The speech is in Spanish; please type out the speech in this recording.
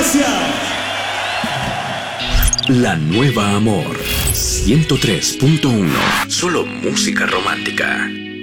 gracias. La Nueva Amor 103.1. Solo música romántica.